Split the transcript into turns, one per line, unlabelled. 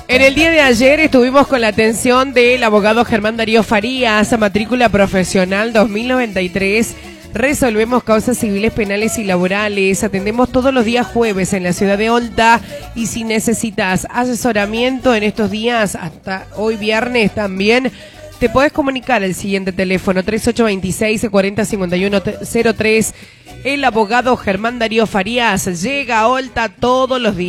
En el día de ayer estuvimos con la atención del abogado Germán Darío Farías, matrícula profesional 2093. Resolvemos causas civiles, penales y laborales. Atendemos todos los días jueves en la ciudad de Olta. Y si necesitas asesoramiento en estos días, hasta hoy viernes también, te podés comunicar al siguiente teléfono 3826-405103. El abogado Germán Darío Farías llega a Olta todos los días.